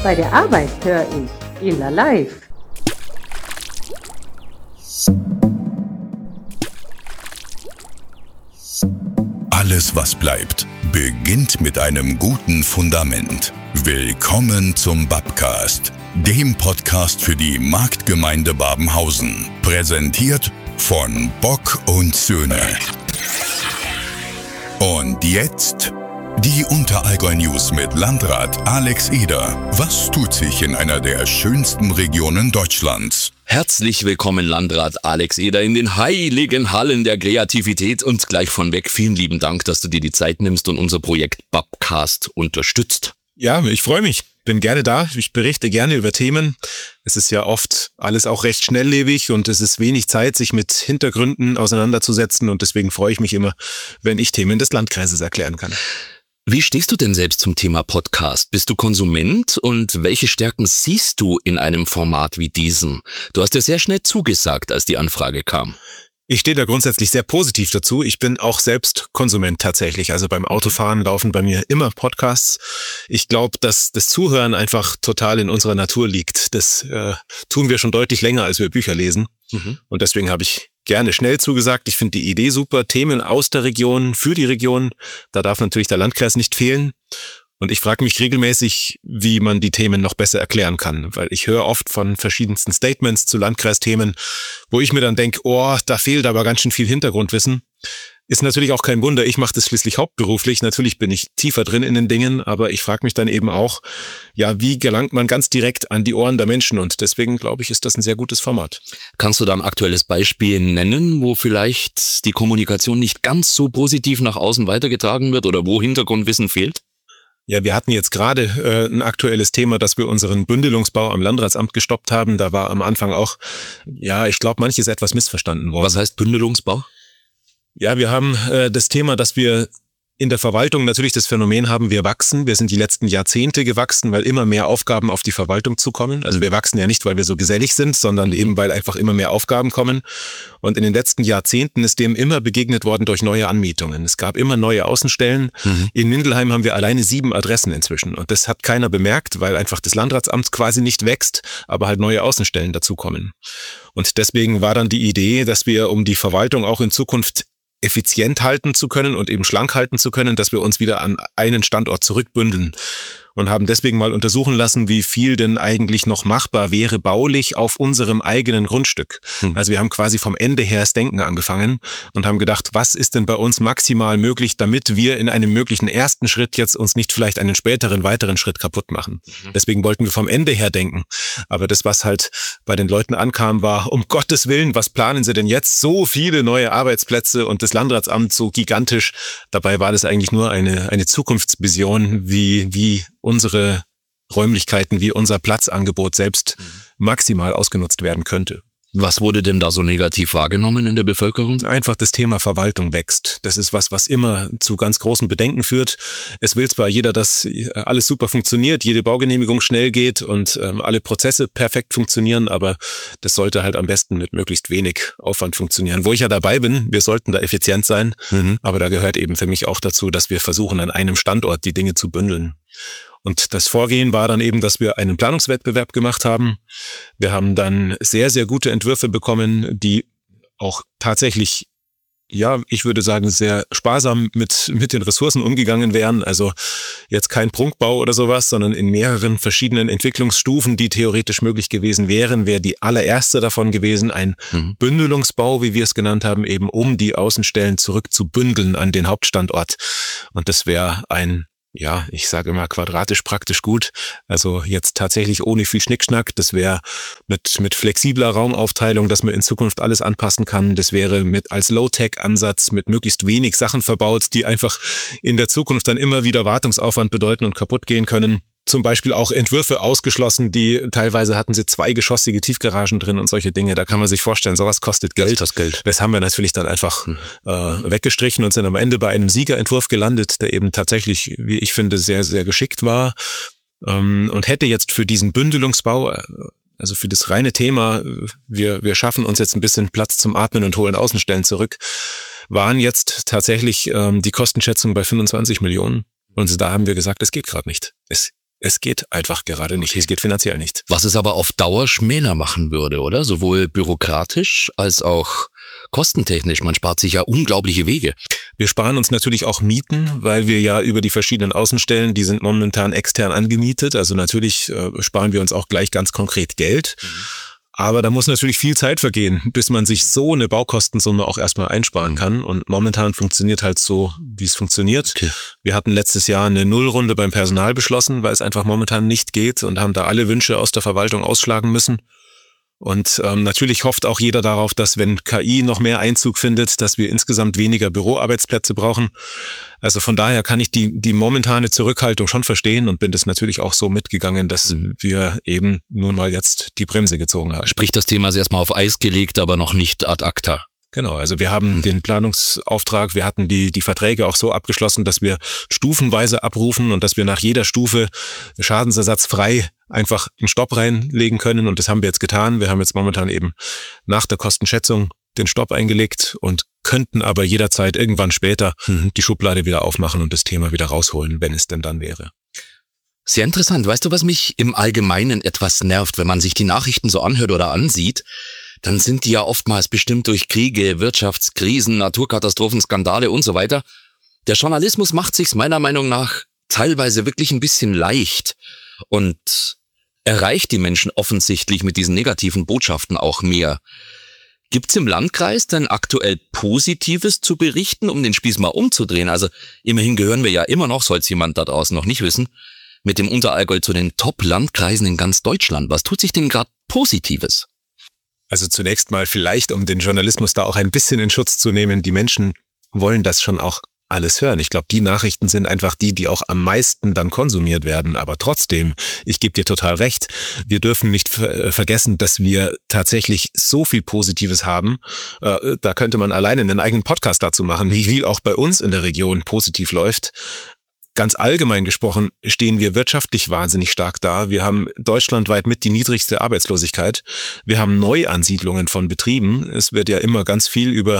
Bei der Arbeit höre ich Illa Live. Alles, was bleibt, beginnt mit einem guten Fundament. Willkommen zum Babcast, dem Podcast für die Marktgemeinde Babenhausen. Präsentiert von Bock und Söhne. Und jetzt die Unterallgäu-News mit Landrat Alex Eder. Was tut sich in einer der schönsten Regionen Deutschlands? Herzlich willkommen, Landrat Alex Eder, in den heiligen Hallen der Kreativität. Und gleich von weg vielen lieben Dank, dass du dir die Zeit nimmst und unser Projekt Babcast unterstützt. Ja, ich freue mich. Bin gerne da. Ich berichte gerne über Themen. Es ist ja oft alles auch recht schnelllebig und es ist wenig Zeit, sich mit Hintergründen auseinanderzusetzen. Und deswegen freue ich mich immer, wenn ich Themen des Landkreises erklären kann. Wie stehst du denn selbst zum Thema Podcast? Bist du Konsument und welche Stärken siehst du in einem Format wie diesem? Du hast ja sehr schnell zugesagt, als die Anfrage kam. Ich stehe da grundsätzlich sehr positiv dazu. Ich bin auch selbst Konsument tatsächlich. Also beim Autofahren laufen bei mir immer Podcasts. Ich glaube, dass das Zuhören einfach total in unserer Natur liegt. Das tun wir schon deutlich länger, als wir Bücher lesen. Und deswegen habe ich gerne schnell zugesagt. Ich finde die Idee super. Themen aus der Region, für die Region. Da darf natürlich der Landkreis nicht fehlen. Und ich frage mich regelmäßig, wie man die Themen noch besser erklären kann. Weil ich höre oft von verschiedensten Statements zu Landkreisthemen, wo ich mir dann denke, da fehlt aber ganz schön viel Hintergrundwissen. Ist natürlich auch kein Wunder, ich mache das schließlich hauptberuflich. Natürlich bin ich tiefer drin in den Dingen, aber ich frage mich dann eben auch, ja, wie gelangt man ganz direkt an die Ohren der Menschen? Und deswegen, glaube ich, ist das ein sehr gutes Format. Kannst du da ein aktuelles Beispiel nennen, wo vielleicht die Kommunikation nicht ganz so positiv nach außen weitergetragen wird oder wo Hintergrundwissen fehlt? Ja, wir hatten jetzt gerade ein aktuelles Thema, dass wir unseren Bündelungsbau am Landratsamt gestoppt haben. Da war am Anfang auch, ich glaube, manches etwas missverstanden worden. Was heißt Bündelungsbau? Ja, wir haben das Thema, dass wir in der Verwaltung natürlich das Phänomen haben, wir wachsen. Wir sind die letzten Jahrzehnte gewachsen, weil immer mehr Aufgaben auf die Verwaltung zukommen. Also wir wachsen ja nicht, weil wir so gesellig sind, sondern eben, weil einfach immer mehr Aufgaben kommen. Und in den letzten Jahrzehnten ist dem immer begegnet worden durch neue Anmietungen. Es gab immer neue Außenstellen. In Mindelheim haben wir alleine 7 Adressen inzwischen. Und das hat keiner bemerkt, weil einfach das Landratsamt quasi nicht wächst, aber halt neue Außenstellen dazukommen. Und deswegen war dann die Idee, dass wir, um die Verwaltung auch in Zukunft effizient halten zu können und eben schlank halten zu können, dass wir uns wieder an einen Standort zurückbündeln und haben deswegen mal untersuchen lassen, wie viel denn eigentlich noch machbar wäre baulich auf unserem eigenen Grundstück. Also wir haben quasi vom Ende her das Denken angefangen und haben gedacht, was ist denn bei uns maximal möglich, damit wir in einem möglichen ersten Schritt jetzt uns nicht vielleicht einen späteren, weiteren Schritt kaputt machen. Deswegen wollten wir vom Ende her denken. Aber das, was halt bei den Leuten ankam, war, um Gottes Willen, was planen sie denn jetzt? So viele neue Arbeitsplätze und das Landratsamt so gigantisch. Dabei war das eigentlich nur eine Zukunftsvision, wie unsere Räumlichkeiten, wie unser Platzangebot selbst maximal ausgenutzt werden könnte. Was wurde denn da so negativ wahrgenommen in der Bevölkerung? Einfach das Thema Verwaltung wächst. Das ist was immer zu ganz großen Bedenken führt. Es will zwar jeder, dass alles super funktioniert, jede Baugenehmigung schnell geht und alle Prozesse perfekt funktionieren, aber das sollte halt am besten mit möglichst wenig Aufwand funktionieren. Wo ich ja dabei bin, wir sollten da effizient sein, aber da gehört eben für mich auch dazu, dass wir versuchen, an einem Standort die Dinge zu bündeln. Und das Vorgehen war dann eben, dass wir einen Planungswettbewerb gemacht haben. Wir haben dann sehr, sehr gute Entwürfe bekommen, die auch tatsächlich, ich würde sagen, sehr sparsam mit den Ressourcen umgegangen wären. Also jetzt kein Prunkbau oder sowas, sondern in mehreren verschiedenen Entwicklungsstufen, die theoretisch möglich gewesen wären, wäre die allererste davon gewesen, ein Bündelungsbau, wie wir es genannt haben, eben um die Außenstellen zurückzubündeln an den Hauptstandort. Und das wäre ich sage immer quadratisch praktisch gut. Also jetzt tatsächlich ohne viel Schnickschnack. Das wäre mit flexibler Raumaufteilung, dass man in Zukunft alles anpassen kann. Das wäre als Low-Tech-Ansatz mit möglichst wenig Sachen verbaut, die einfach in der Zukunft dann immer wieder Wartungsaufwand bedeuten und kaputt gehen können. Zum Beispiel auch Entwürfe ausgeschlossen, die teilweise hatten sie 2-geschossige Tiefgaragen drin und solche Dinge. Da kann man sich vorstellen, sowas kostet Geld. Das Geld. Das haben wir natürlich dann einfach weggestrichen und sind am Ende bei einem Siegerentwurf gelandet, der eben tatsächlich, wie ich finde, sehr, sehr geschickt war und hätte jetzt für diesen Bündelungsbau, also für das reine Thema, wir schaffen uns jetzt ein bisschen Platz zum Atmen und holen Außenstellen zurück, waren jetzt tatsächlich die Kostenschätzung bei 25 Millionen. Und da haben wir gesagt, es geht gerade nicht. Es Es geht einfach gerade nicht. Es geht finanziell nicht. Was es aber auf Dauer schmäler machen würde, oder? Sowohl bürokratisch als auch kostentechnisch. Man spart sich ja unglaubliche Wege. Wir sparen uns natürlich auch Mieten, weil wir ja über die verschiedenen Außenstellen, die sind momentan extern angemietet. Also natürlich sparen wir uns auch gleich ganz konkret Geld. Aber da muss natürlich viel Zeit vergehen, bis man sich so eine Baukostensumme auch erstmal einsparen kann. Und momentan funktioniert halt so, wie es funktioniert. Okay. Wir hatten letztes Jahr eine Nullrunde beim Personal beschlossen, weil es einfach momentan nicht geht und haben da alle Wünsche aus der Verwaltung ausschlagen müssen. Und natürlich hofft auch jeder darauf, dass wenn KI noch mehr Einzug findet, dass wir insgesamt weniger Büroarbeitsplätze brauchen. Also von daher kann ich die momentane Zurückhaltung schon verstehen und bin das natürlich auch so mitgegangen, dass wir eben nun mal jetzt die Bremse gezogen haben. Sprich, das Thema ist erstmal auf Eis gelegt, aber noch nicht ad acta. Genau, also wir haben den Planungsauftrag, wir hatten die Verträge auch so abgeschlossen, dass wir stufenweise abrufen und dass wir nach jeder Stufe schadensersatzfrei einfach einen Stopp reinlegen können, und das haben wir jetzt getan. Wir haben jetzt momentan eben nach der Kostenschätzung den Stopp eingelegt und könnten aber jederzeit irgendwann später die Schublade wieder aufmachen und das Thema wieder rausholen, wenn es denn dann wäre. Sehr interessant. Weißt du, was mich im Allgemeinen etwas nervt, wenn man sich die Nachrichten so anhört oder ansieht? Dann sind die ja oftmals bestimmt durch Kriege, Wirtschaftskrisen, Naturkatastrophen, Skandale und so weiter. Der Journalismus macht sich's meiner Meinung nach teilweise wirklich ein bisschen leicht und erreicht die Menschen offensichtlich mit diesen negativen Botschaften auch mehr. Gibt's im Landkreis denn aktuell Positives zu berichten, um den Spieß mal umzudrehen? Also immerhin gehören wir ja immer noch, soll's jemand da draußen noch nicht wissen, mit dem Unterallgäu zu den Top-Landkreisen in ganz Deutschland. Was tut sich denn gerade Positives? Also zunächst mal vielleicht, um den Journalismus da auch ein bisschen in Schutz zu nehmen, die Menschen wollen das schon auch alles hören. Ich glaube, die Nachrichten sind einfach die auch am meisten dann konsumiert werden. Aber trotzdem, ich gebe dir total recht, wir dürfen nicht vergessen, dass wir tatsächlich so viel Positives haben. Da könnte man alleine einen eigenen Podcast dazu machen, wie viel auch bei uns in der Region positiv läuft. Ganz allgemein gesprochen stehen wir wirtschaftlich wahnsinnig stark da. Wir haben deutschlandweit mit die niedrigste Arbeitslosigkeit. Wir haben Neuansiedlungen von Betrieben. Es wird ja immer ganz viel über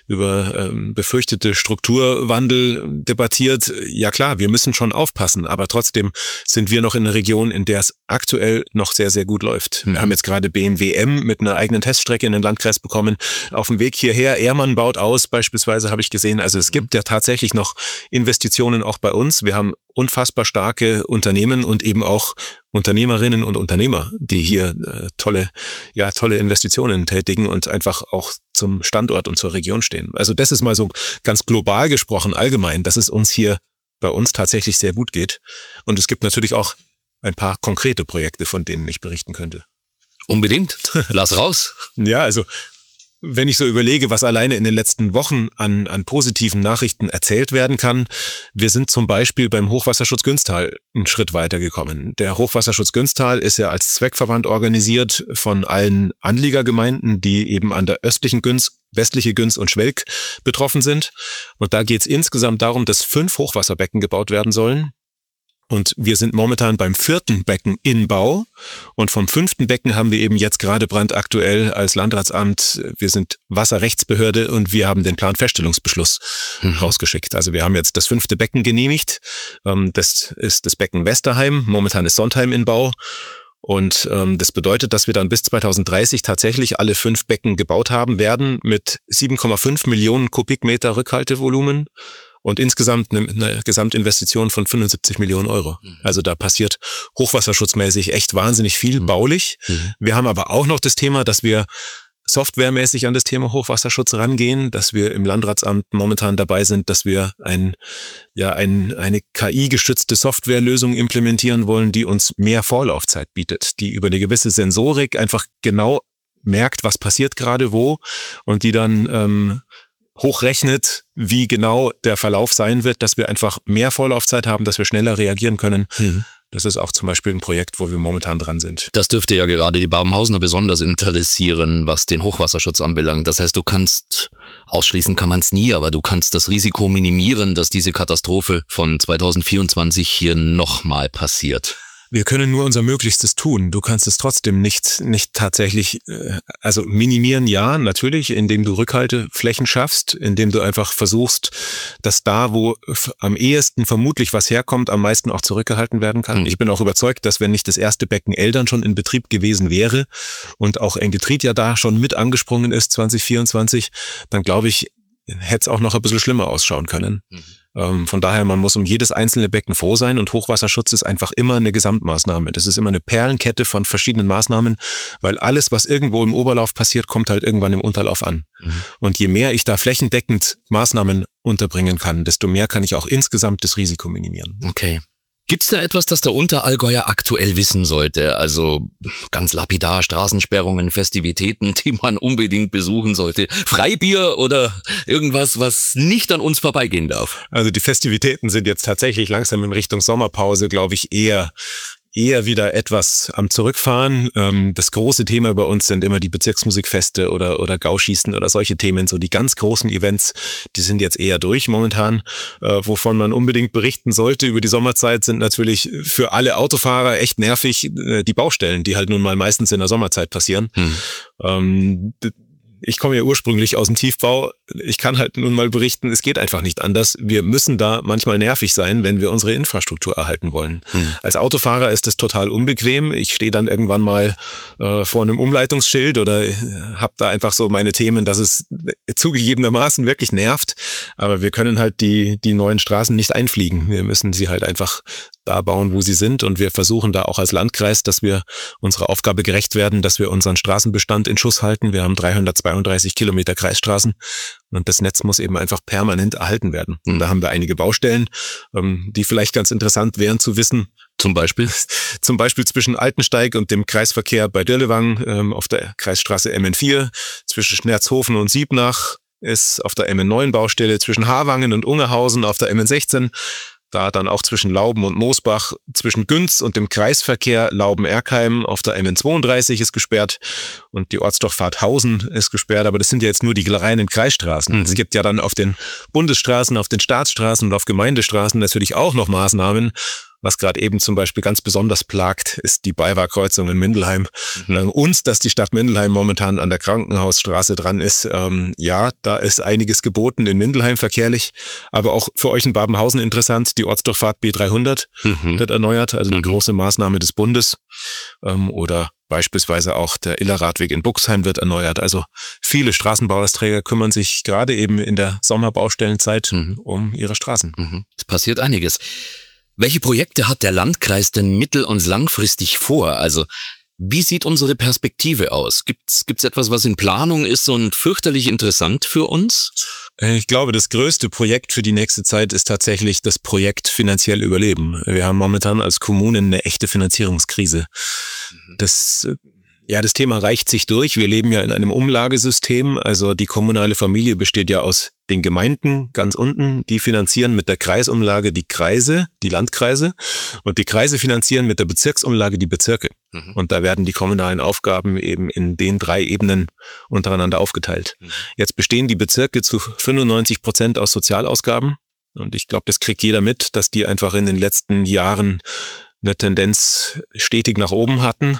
befürchtete Strukturwandel debattiert. Ja klar, wir müssen schon aufpassen, aber trotzdem sind wir noch in einer Region, in der es aktuell noch sehr, sehr gut läuft. Wir haben jetzt gerade BMW M mit einer eigenen Teststrecke in den Landkreis bekommen. Auf dem Weg hierher, Ehrmann baut aus, beispielsweise habe ich gesehen. Also es gibt ja tatsächlich noch Investitionen auch bei uns. Wir haben unfassbar starke Unternehmen und eben auch Unternehmerinnen und Unternehmer, die hier tolle Investitionen tätigen und einfach auch zum Standort und zur Region stehen. Also das ist mal so ganz global gesprochen, allgemein, dass es uns hier bei uns tatsächlich sehr gut geht. Und es gibt natürlich auch ein paar konkrete Projekte, von denen ich berichten könnte. Unbedingt. Lass raus. Ja, also wenn ich so überlege, was alleine in den letzten Wochen an positiven Nachrichten erzählt werden kann, wir sind zum Beispiel beim Hochwasserschutz Günstal einen Schritt weitergekommen. Der Hochwasserschutz Günstal ist ja als Zweckverband organisiert von allen Anliegergemeinden, die eben an der östlichen Güns, westliche Güns und Schwelk betroffen sind. Und da geht es insgesamt darum, dass 5 Hochwasserbecken gebaut werden sollen. Und wir sind momentan beim 4. Becken in Bau. Und vom 5. Becken haben wir eben jetzt gerade brandaktuell als Landratsamt, wir sind Wasserrechtsbehörde und wir haben den Planfeststellungsbeschluss rausgeschickt. Also wir haben jetzt das 5. Becken genehmigt. Das ist das Becken Westerheim. Momentan ist Sontheim in Bau. Und das bedeutet, dass wir dann bis 2030 tatsächlich alle 5 Becken gebaut haben werden mit 7,5 Millionen Kubikmeter Rückhaltevolumen. Und insgesamt eine Gesamtinvestition von 75 Millionen Euro. Also da passiert hochwasserschutzmäßig echt wahnsinnig viel baulich. Wir haben aber auch noch das Thema, dass wir softwaremäßig an das Thema Hochwasserschutz rangehen, dass wir im Landratsamt momentan dabei sind, dass wir eine KI-gestützte Softwarelösung implementieren wollen, die uns mehr Vorlaufzeit bietet, die über eine gewisse Sensorik einfach genau merkt, was passiert gerade wo, und die dann hochrechnet, wie genau der Verlauf sein wird, dass wir einfach mehr Vorlaufzeit haben, dass wir schneller reagieren können. Das ist auch zum Beispiel ein Projekt, wo wir momentan dran sind. Das dürfte ja gerade die Babenhausener besonders interessieren, was den Hochwasserschutz anbelangt. Das heißt, ausschließen kann man es nie, aber du kannst das Risiko minimieren, dass diese Katastrophe von 2024 hier nochmal passiert. Wir können nur unser Möglichstes tun. Du kannst es trotzdem nicht tatsächlich, also minimieren, ja, natürlich, indem du Rückhalteflächen schaffst, indem du einfach versuchst, dass da, wo am ehesten vermutlich was herkommt, am meisten auch zurückgehalten werden kann. Ich bin auch überzeugt, dass wenn nicht das erste Becken Eldern schon in Betrieb gewesen wäre und auch Engetrit ja da schon mit angesprungen ist 2024, dann glaube ich, hätte es auch noch ein bisschen schlimmer ausschauen können. Von daher, man muss um jedes einzelne Becken froh sein und Hochwasserschutz ist einfach immer eine Gesamtmaßnahme. Das ist immer eine Perlenkette von verschiedenen Maßnahmen, weil alles, was irgendwo im Oberlauf passiert, kommt halt irgendwann im Unterlauf an. Und je mehr ich da flächendeckend Maßnahmen unterbringen kann, desto mehr kann ich auch insgesamt das Risiko minimieren. Okay. Gibt's da etwas, das der Unterallgäuer aktuell wissen sollte? Also ganz lapidar, Straßensperrungen, Festivitäten, die man unbedingt besuchen sollte. Freibier oder irgendwas, was nicht an uns vorbeigehen darf? Also die Festivitäten sind jetzt tatsächlich langsam in Richtung Sommerpause, glaube ich, eher wieder etwas am Zurückfahren. Das große Thema bei uns sind immer die Bezirksmusikfeste oder Gauschießen oder solche Themen. So die ganz großen Events, die sind jetzt eher durch momentan. Wovon man unbedingt berichten sollte über die Sommerzeit, sind natürlich für alle Autofahrer echt nervig die Baustellen, die halt nun mal meistens in der Sommerzeit passieren. Ich komme ja ursprünglich aus dem Tiefbau. Ich kann halt nun mal berichten, es geht einfach nicht anders. Wir müssen da manchmal nervig sein, wenn wir unsere Infrastruktur erhalten wollen. Als Autofahrer ist das total unbequem. Ich stehe dann irgendwann mal vor einem Umleitungsschild oder habe da einfach so meine Themen, dass es zugegebenermaßen wirklich nervt. Aber wir können halt die neuen Straßen nicht einfliegen. Wir müssen sie halt einfach da bauen, wo sie sind. Und wir versuchen da auch als Landkreis, dass wir unserer Aufgabe gerecht werden, dass wir unseren Straßenbestand in Schuss halten. Wir haben 332 Kilometer Kreisstraßen und das Netz muss eben einfach permanent erhalten werden. Und da haben wir einige Baustellen, die vielleicht ganz interessant wären zu wissen. Zum Beispiel zwischen Altensteig und dem Kreisverkehr bei Dirlewang auf der Kreisstraße MN4, zwischen Schnerzhofen und Siebnach ist auf der MN9 Baustelle, zwischen Havangen und Ungerhausen auf der MN16, da dann auch zwischen Lauben und Moosbach, zwischen Günz und dem Kreisverkehr Lauben-Erkheim auf der MN32 ist gesperrt und die Ortsdurchfahrt Hausen ist gesperrt, aber das sind ja jetzt nur die reinen Kreisstraßen. Es gibt ja dann auf den Bundesstraßen, auf den Staatsstraßen und auf Gemeindestraßen natürlich auch noch Maßnahmen. Was gerade eben zum Beispiel ganz besonders plagt, ist die BayWa-Kreuzung in Mindelheim. Uns, dass die Stadt Mindelheim momentan an der Krankenhausstraße dran ist, ja, da ist einiges geboten in Mindelheim verkehrlich, aber auch für euch in Babenhausen interessant, die Ortsdurchfahrt B300 wird erneuert, also eine große Maßnahme des Bundes, oder beispielsweise auch der Illerradweg in Buxheim wird erneuert. Also viele Straßenbauausträger kümmern sich gerade eben in der Sommerbaustellenzeit um ihre Straßen. Es passiert einiges. Welche Projekte hat der Landkreis denn mittel- und langfristig vor? Also wie sieht unsere Perspektive aus? Gibt's etwas, was in Planung ist und fürchterlich interessant für uns? Ich glaube, das größte Projekt für die nächste Zeit ist tatsächlich das Projekt finanziell überleben. Wir haben momentan als Kommunen eine echte Finanzierungskrise. Das Thema reicht sich durch. Wir leben ja in einem Umlagesystem. Also die kommunale Familie besteht ja aus den Gemeinden ganz unten. Die finanzieren mit der Kreisumlage die Kreise, die Landkreise. Und die Kreise finanzieren mit der Bezirksumlage die Bezirke. Und da werden die kommunalen Aufgaben eben in den 3 Ebenen untereinander aufgeteilt. Jetzt bestehen die Bezirke zu 95% aus Sozialausgaben. Und ich glaube, das kriegt jeder mit, dass die einfach in den letzten Jahren eine Tendenz stetig nach oben hatten.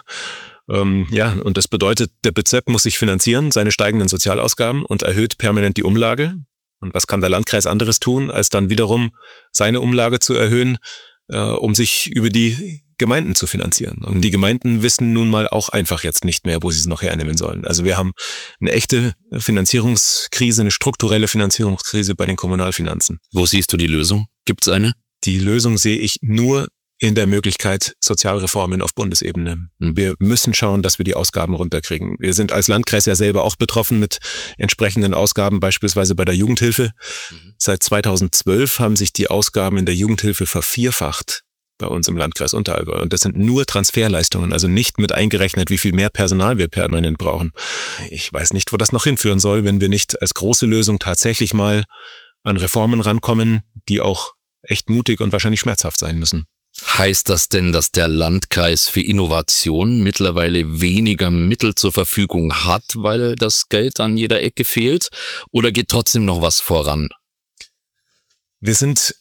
Und das bedeutet, der Bezirk muss sich finanzieren, seine steigenden Sozialausgaben und erhöht permanent die Umlage. Und was kann der Landkreis anderes tun, als dann wiederum seine Umlage zu erhöhen, um sich über die Gemeinden zu finanzieren. Und die Gemeinden wissen nun mal auch einfach jetzt nicht mehr, wo sie es noch hernehmen sollen. Also wir haben eine echte Finanzierungskrise, eine strukturelle Finanzierungskrise bei den Kommunalfinanzen. Wo siehst du die Lösung? Gibt's eine? Die Lösung sehe ich nur in der Möglichkeit Sozialreformen auf Bundesebene. Wir müssen schauen, dass wir die Ausgaben runterkriegen. Wir sind als Landkreis ja selber auch betroffen mit entsprechenden Ausgaben, beispielsweise bei der Jugendhilfe. Seit 2012 haben sich die Ausgaben in der Jugendhilfe vervierfacht bei uns im Landkreis Unterallgäu. Und das sind nur Transferleistungen, also nicht mit eingerechnet, wie viel mehr Personal wir permanent brauchen. Ich weiß nicht, wo das noch hinführen soll, wenn wir nicht als große Lösung tatsächlich mal an Reformen rankommen, die auch echt mutig und wahrscheinlich schmerzhaft sein müssen. Heißt das denn, dass der Landkreis für Innovation mittlerweile weniger Mittel zur Verfügung hat, weil das Geld an jeder Ecke fehlt? Oder geht trotzdem noch was voran? Wir sind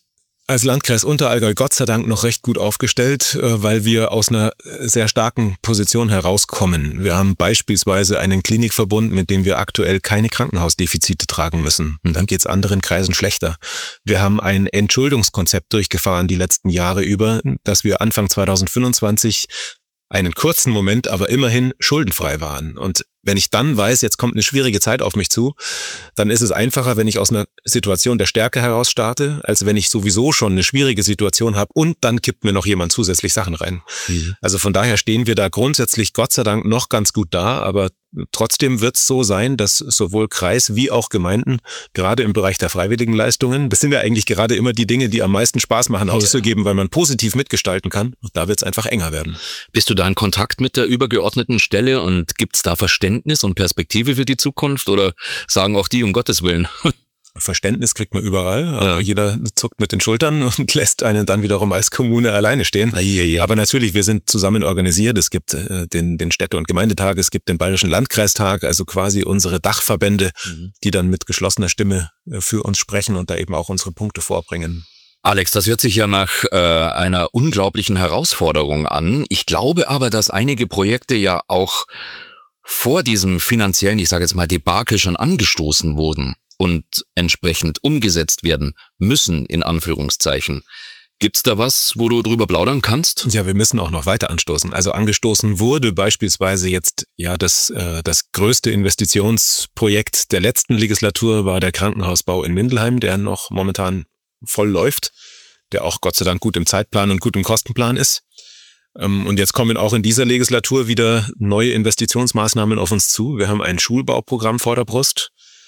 als Landkreis Unterallgäu Gott sei Dank noch recht gut aufgestellt, weil wir aus einer sehr starken Position herauskommen. Wir haben beispielsweise einen Klinikverbund, mit dem wir aktuell keine Krankenhausdefizite tragen müssen. Und dann geht es anderen Kreisen schlechter. Wir haben ein Entschuldungskonzept durchgefahren die letzten Jahre über, dass wir Anfang 2025 einen kurzen Moment, aber immerhin schuldenfrei waren. Und wenn ich dann weiß, jetzt kommt eine schwierige Zeit auf mich zu, dann ist es einfacher, wenn ich aus einer Situation der Stärke heraus starte, als wenn ich sowieso schon eine schwierige Situation habe und dann kippt mir noch jemand zusätzlich Sachen rein. Mhm. Also von daher stehen wir da grundsätzlich Gott sei Dank noch ganz gut da, aber trotzdem wird es so sein, dass sowohl Kreis wie auch Gemeinden, gerade im Bereich der freiwilligen Leistungen, das sind ja eigentlich gerade immer die Dinge, die am meisten Spaß machen auszugeben, weil man positiv mitgestalten kann. Und da wird es einfach enger werden. Bist du da in Kontakt mit der übergeordneten Stelle und gibt es da Verständnis und Perspektive für die Zukunft oder sagen auch die um Gottes Willen? Verständnis kriegt man überall, aber jeder zuckt mit den Schultern und lässt einen dann wiederum als Kommune alleine stehen. Ja. Aber natürlich, wir sind zusammen organisiert. Es gibt den Städte- und Gemeindetag, es gibt den Bayerischen Landkreistag, also quasi unsere Dachverbände, die dann mit geschlossener Stimme für uns sprechen und da eben auch unsere Punkte vorbringen. Alex, das hört sich ja nach einer unglaublichen Herausforderung an. Ich glaube aber, dass einige Projekte ja auch vor diesem finanziellen, ich sage jetzt mal, Debakel schon angestoßen wurden und entsprechend umgesetzt werden müssen, in Anführungszeichen. Gibt's da was, wo du drüber plaudern kannst? Ja, wir müssen auch noch weiter anstoßen. Also angestoßen wurde beispielsweise jetzt ja das größte Investitionsprojekt der letzten Legislatur war der Krankenhausbau in Mindelheim, der noch momentan voll läuft, der auch Gott sei Dank gut im Zeitplan und gut im Kostenplan ist. Und jetzt kommen auch in dieser Legislatur wieder neue Investitionsmaßnahmen auf uns zu. Wir haben ein Schulbauprogramm vor der Brust.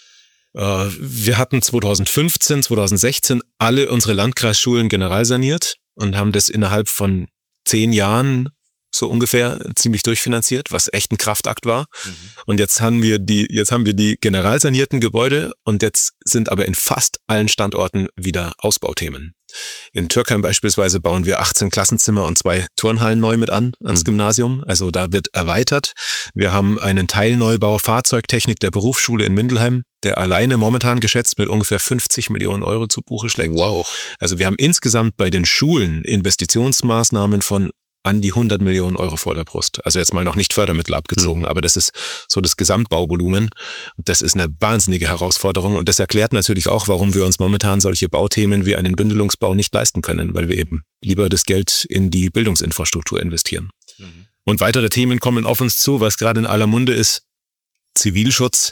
Wir hatten 2015, 2016 alle unsere Landkreisschulen generalsaniert und haben das innerhalb von 10 Jahren so ungefähr ziemlich durchfinanziert, was echt ein Kraftakt war. Und jetzt haben wir die generalsanierten Gebäude und jetzt sind aber in fast allen Standorten wieder Ausbauthemen. In Türkheim beispielsweise bauen wir 18 Klassenzimmer und 2 Turnhallen neu mit ans Gymnasium. Also da wird erweitert. Wir haben einen Teilneubau Fahrzeugtechnik der Berufsschule in Mindelheim, der alleine momentan geschätzt mit ungefähr 50 Millionen Euro zu Buche schlägt. Wow. Also wir haben insgesamt bei den Schulen Investitionsmaßnahmen von an die 100 Millionen Euro vor der Brust. Also jetzt mal noch nicht Fördermittel abgezogen, aber das ist so das Gesamtbauvolumen. Das ist eine wahnsinnige Herausforderung und das erklärt natürlich auch, warum wir uns momentan solche Bauthemen wie einen Bündelungsbau nicht leisten können, weil wir eben lieber das Geld in die Bildungsinfrastruktur investieren. Und weitere Themen kommen auf uns zu, was gerade in aller Munde ist, Zivilschutz.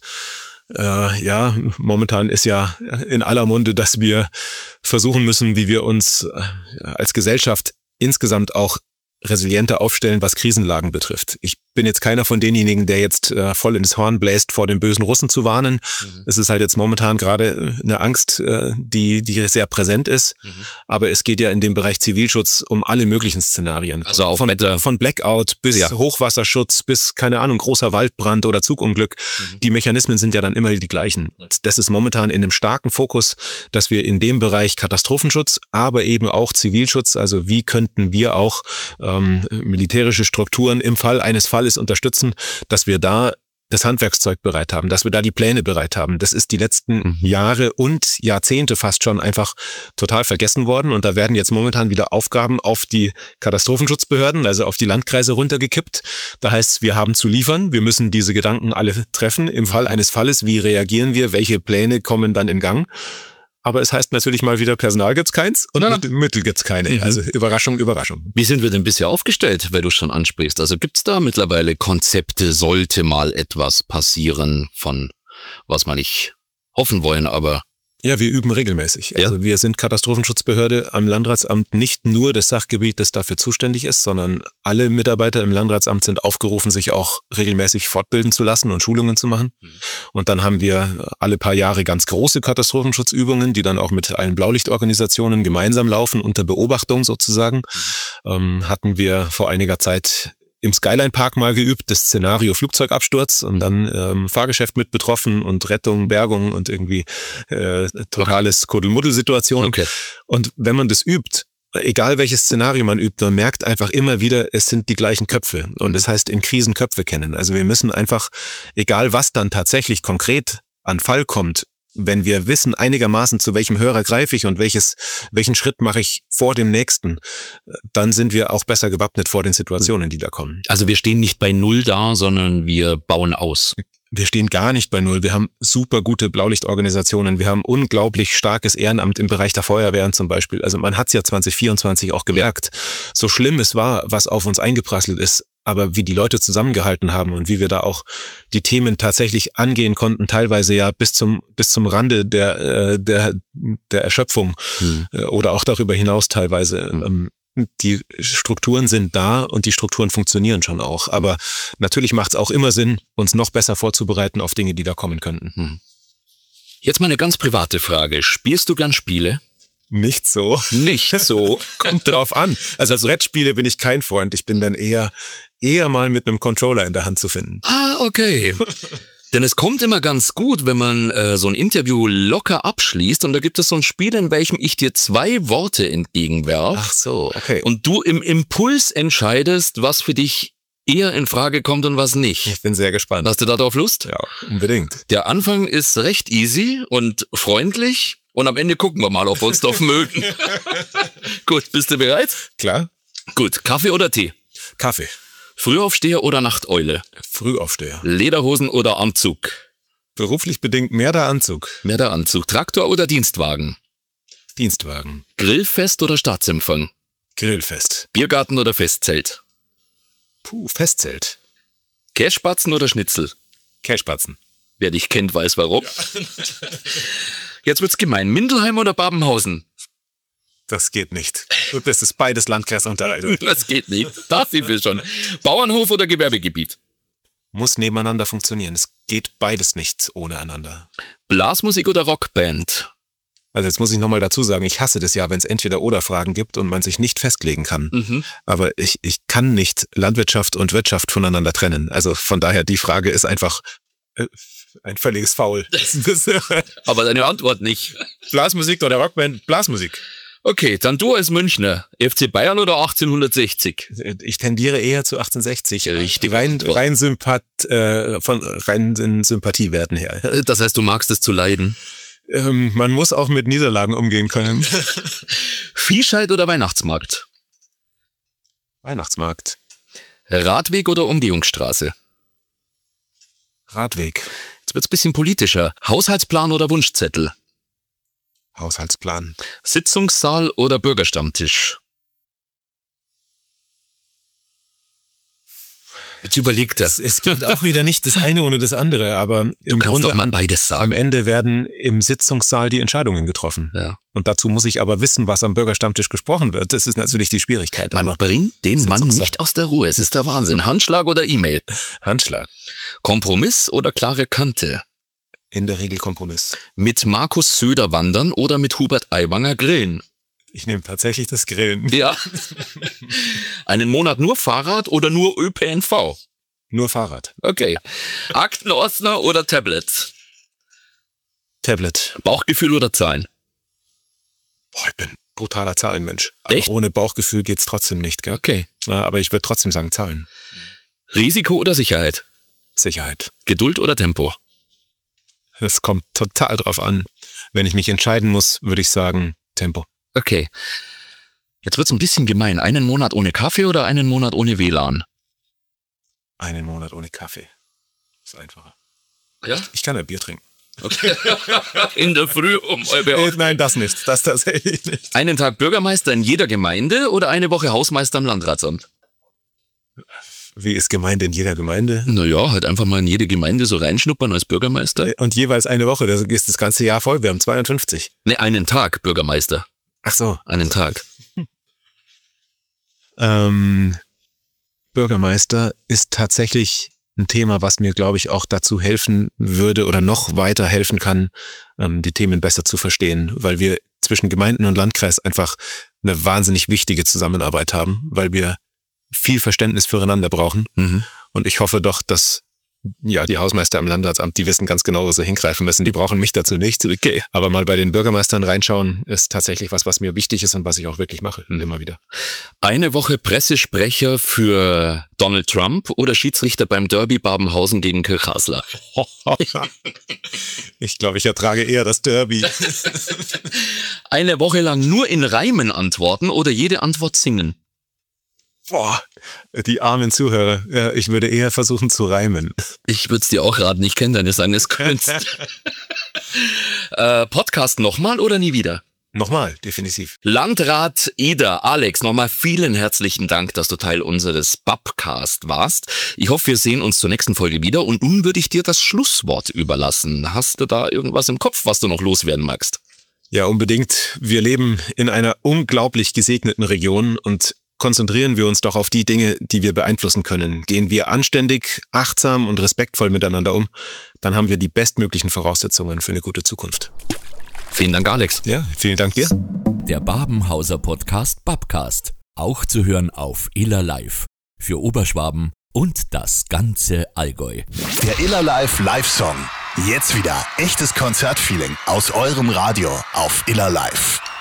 Momentan ist ja in aller Munde, dass wir versuchen müssen, wie wir uns als Gesellschaft insgesamt auch resilienter aufstellen, was Krisenlagen betrifft. Ich bin jetzt keiner von denjenigen, der jetzt voll ins Horn bläst, vor den bösen Russen zu warnen. Es ist halt jetzt momentan gerade eine Angst, die sehr präsent ist. Aber es geht ja in dem Bereich Zivilschutz um alle möglichen Szenarien. Also auch von Blackout bis Hochwasserschutz bis, keine Ahnung, großer Waldbrand oder Zugunglück. Die Mechanismen sind ja dann immer die gleichen. Das ist momentan in einem starken Fokus, dass wir in dem Bereich Katastrophenschutz, aber eben auch Zivilschutz, also wie könnten wir auch militärische Strukturen im Fall eines Falles unterstützen, dass wir da das Handwerkszeug bereit haben, dass wir da die Pläne bereit haben. Das ist die letzten Jahre und Jahrzehnte fast schon einfach total vergessen worden und da werden jetzt momentan wieder Aufgaben auf die Katastrophenschutzbehörden, also auf die Landkreise runtergekippt. Da heißt, wir haben zu liefern, wir müssen diese Gedanken alle treffen. Im Fall eines Falles, wie reagieren wir, welche Pläne kommen dann in Gang? Aber es heißt natürlich mal wieder, Personal gibt's keins und Mittel gibt's keine. Also Überraschung, Überraschung. Wie sind wir denn bisher aufgestellt, weil du schon ansprichst? Also gibt's da mittlerweile Konzepte, sollte mal etwas passieren, von was man nicht hoffen wollen, aber... Ja, wir üben regelmäßig. Also wir sind Katastrophenschutzbehörde am Landratsamt, nicht nur das Sachgebiet, das dafür zuständig ist, sondern alle Mitarbeiter im Landratsamt sind aufgerufen, sich auch regelmäßig fortbilden zu lassen und Schulungen zu machen. Und dann haben wir alle paar Jahre ganz große Katastrophenschutzübungen, die dann auch mit allen Blaulichtorganisationen gemeinsam laufen, unter Beobachtung sozusagen. Hatten wir vor einiger Zeit im Skyline Park mal geübt, das Szenario Flugzeugabsturz und dann Fahrgeschäft mit betroffen und Rettung, Bergung und irgendwie totales Kuddelmuddel-Situation. Okay. Und wenn man das übt, egal welches Szenario man übt, man merkt einfach immer wieder, es sind die gleichen Köpfe. Und das heißt, in Krisen Köpfe kennen. Also wir müssen einfach, egal was dann tatsächlich konkret an Fall kommt, Wenn wir wissen einigermaßen, zu welchem Hörer greife ich und welchen Schritt mache ich vor dem nächsten, dann sind wir auch besser gewappnet vor den Situationen, die da kommen. Also wir stehen nicht bei Null da, sondern wir bauen aus. Wir stehen gar nicht bei Null. Wir haben super gute Blaulichtorganisationen. Wir haben unglaublich starkes Ehrenamt im Bereich der Feuerwehren zum Beispiel. Also man hat es ja 2024 auch gemerkt. So schlimm es war, was auf uns eingeprasselt ist, aber wie die Leute zusammengehalten haben und wie wir da auch die Themen tatsächlich angehen konnten, teilweise ja bis zum Rande der Erschöpfung oder auch darüber hinaus teilweise. Die Strukturen sind da und die Strukturen funktionieren schon auch. Aber natürlich macht es auch immer Sinn, uns noch besser vorzubereiten auf Dinge, die da kommen könnten. Jetzt mal eine ganz private Frage. Spielst du gern Spiele? Nicht so. Nicht so. Kommt drauf an. Also als Red-Spiele bin ich kein Freund. Ich bin dann eher mal mit einem Controller in der Hand zu finden. Ah, okay. Denn es kommt immer ganz gut, wenn man so ein Interview locker abschließt und da gibt es so ein Spiel, in welchem ich dir 2 Worte entgegenwerfe. Ach so, okay. Und du im Impuls entscheidest, was für dich eher in Frage kommt und was nicht. Ich bin sehr gespannt. Hast du darauf Lust? Ja, unbedingt. Der Anfang ist recht easy und freundlich und am Ende gucken wir mal, ob wir uns doch mögen. Gut, bist du bereit? Klar. Gut, Kaffee oder Tee? Kaffee. Frühaufsteher oder Nachteule? Frühaufsteher. Lederhosen oder Anzug? Beruflich bedingt mehr der Anzug. Mehr der Anzug. Traktor oder Dienstwagen? Dienstwagen. Grillfest oder Staatsempfang? Grillfest. Biergarten oder Festzelt? Festzelt. Kässpatzen oder Schnitzel? Kässpatzen. Wer dich kennt, weiß warum. Ja. Jetzt wird's gemein. Mindelheim oder Babenhausen? Das geht nicht. Das ist beides Landkreisunterleitung. Das geht nicht. Das sind wir schon. Bauernhof oder Gewerbegebiet? Muss nebeneinander funktionieren. Es geht beides nicht ohne einander. Blasmusik oder Rockband? Also jetzt muss ich nochmal dazu sagen, ich hasse das ja, wenn es Entweder-oder-Fragen gibt und man sich nicht festlegen kann. Aber ich kann nicht Landwirtschaft und Wirtschaft voneinander trennen. Also von daher, die Frage ist einfach ein völliges Faul. Aber deine Antwort nicht. Blasmusik oder Rockband? Blasmusik. Okay, dann du als Münchner. FC Bayern oder 1860? Ich tendiere eher zu 1860. Richtig. Rein in Sympathiewerten her. Das heißt, du magst es zu leiden. Man muss auch mit Niederlagen umgehen können. Viehscheid oder Weihnachtsmarkt? Weihnachtsmarkt. Radweg oder Umgehungsstraße? Radweg. Jetzt wird's ein bisschen politischer. Haushaltsplan oder Wunschzettel? Haushaltsplan. Sitzungssaal oder Bürgerstammtisch? Jetzt überlegt er. Es gibt auch wieder nicht das eine ohne das andere, aber im Grunde doch mal beides sagen. Am Ende werden im Sitzungssaal die Entscheidungen getroffen. Ja. Und dazu muss ich aber wissen, was am Bürgerstammtisch gesprochen wird. Das ist natürlich die Schwierigkeit. Man bringt den Mann nicht aus der Ruhe. Es ist der Wahnsinn. Handschlag oder E-Mail? Handschlag. Kompromiss oder klare Kante? In der Regel Kompromiss. Mit Markus Söder wandern oder mit Hubert Aiwanger grillen? Ich nehme tatsächlich das Grillen. Ja. Einen Monat nur Fahrrad oder nur ÖPNV? Nur Fahrrad. Okay. Aktenordner oder Tablet? Tablet. Bauchgefühl oder Zahlen? Boah, ich bin brutaler Zahlenmensch. Echt? Aber ohne Bauchgefühl geht's trotzdem nicht, gell? Okay. Aber ich würde trotzdem sagen Zahlen. Risiko oder Sicherheit? Sicherheit. Geduld oder Tempo? Es kommt total drauf an. Wenn ich mich entscheiden muss, würde ich sagen Tempo. Okay. Jetzt wird's ein bisschen gemein. Einen Monat ohne Kaffee oder einen Monat ohne WLAN? Einen Monat ohne Kaffee. Das ist einfacher. Ja? Ich kann ein Bier trinken. Okay. In der Früh um 8. Nein, das nicht. Das tatsächlich nicht. Einen Tag Bürgermeister in jeder Gemeinde oder eine Woche Hausmeister im Landratsamt? Wie ist Gemeinde in jeder Gemeinde? Naja, halt einfach mal in jede Gemeinde so reinschnuppern als Bürgermeister. Und jeweils eine Woche, das ist das ganze Jahr voll. Wir haben 52. Ne, einen Tag Bürgermeister. Ach so. Einen Tag. Bürgermeister ist tatsächlich ein Thema, was mir, glaube ich, auch dazu helfen würde oder noch weiter helfen kann, die Themen besser zu verstehen, weil wir zwischen Gemeinden und Landkreis einfach eine wahnsinnig wichtige Zusammenarbeit haben, weil wir viel Verständnis füreinander brauchen. Und ich hoffe doch, dass Ja, die Hausmeister am Landratsamt, die wissen ganz genau, wo sie hingreifen müssen. Die brauchen mich dazu nicht. Okay. Aber mal bei den Bürgermeistern reinschauen, ist tatsächlich was mir wichtig ist und was ich auch wirklich mache. Immer wieder. Eine Woche Pressesprecher für Donald Trump oder Schiedsrichter beim Derby Babenhausen gegen Kirchhaslach? Ich glaube, ich ertrage eher das Derby. Eine Woche lang nur in Reimen antworten oder jede Antwort singen? Boah, die armen Zuhörer. Ja, ich würde eher versuchen zu reimen. Ich würde es dir auch raten, ich kenne deine Sinneskunst. Podcast nochmal oder nie wieder? Nochmal, definitiv. Landrat Eder, Alex, nochmal vielen herzlichen Dank, dass du Teil unseres Babcast warst. Ich hoffe, wir sehen uns zur nächsten Folge wieder und nun würde ich dir das Schlusswort überlassen. Hast du da irgendwas im Kopf, was du noch loswerden magst? Ja, unbedingt. Wir leben in einer unglaublich gesegneten Region und konzentrieren wir uns doch auf die Dinge, die wir beeinflussen können. Gehen wir anständig, achtsam und respektvoll miteinander um, dann haben wir die bestmöglichen Voraussetzungen für eine gute Zukunft. Vielen Dank, Alex. Ja, vielen Dank dir. Der Babenhauser Podcast Babcast. Auch zu hören auf Iller Live. Für Oberschwaben und das ganze Allgäu. Der Iller Live Song. Jetzt wieder echtes Konzertfeeling aus eurem Radio auf Iller Live.